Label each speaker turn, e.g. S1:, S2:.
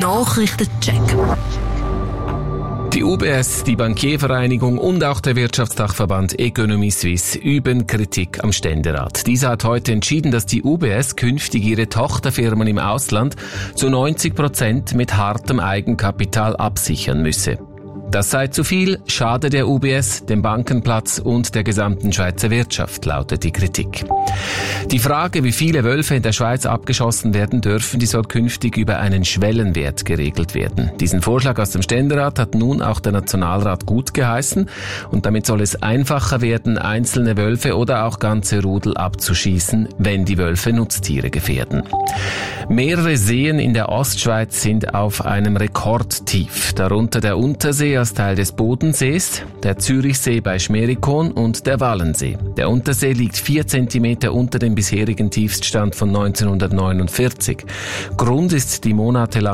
S1: Nachrichtencheck.
S2: Die UBS, die Bankiervereinigung und auch der Wirtschaftsdachverband Economy Suisse üben Kritik am Ständerat. Dieser hat heute entschieden, dass die UBS künftig ihre Tochterfirmen im Ausland zu 90% mit hartem Eigenkapital absichern müsse. Das sei zu viel, schade der UBS, dem Bankenplatz und der gesamten Schweizer Wirtschaft, lautet die Kritik. Die Frage, wie viele Wölfe in der Schweiz abgeschossen werden dürfen, die soll künftig über einen Schwellenwert geregelt werden. Diesen Vorschlag aus dem Ständerat hat nun auch der Nationalrat gut geheißen und damit soll es einfacher werden, einzelne Wölfe oder auch ganze Rudel abzuschießen, wenn die Wölfe Nutztiere gefährden. Mehrere Seen in der Ostschweiz sind auf einem Rekordtief, darunter der Untersee als Teil des Bodensees, der Zürichsee bei Schmerikon und der Wallensee. Der Untersee liegt 4 Zentimeter unter dem bisherigen Tiefststand von 1949. Grund ist die monatelange